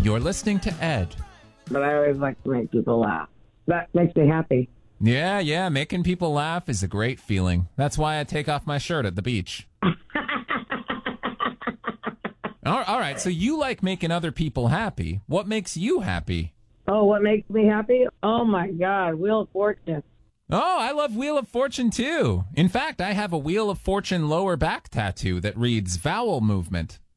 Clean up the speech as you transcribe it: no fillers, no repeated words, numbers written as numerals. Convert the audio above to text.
You're listening to Ed. But I always like to make people laugh. That makes me happy. Yeah, making people laugh is a great feeling. That's why I take off my shirt at the beach. All right, so you like making other people happy. What makes you happy? Oh, what makes me happy? Oh, my God, Wheel of Fortune. Oh, I love Wheel of Fortune, too. In fact, I have a Wheel of Fortune lower back tattoo that reads vowel movement.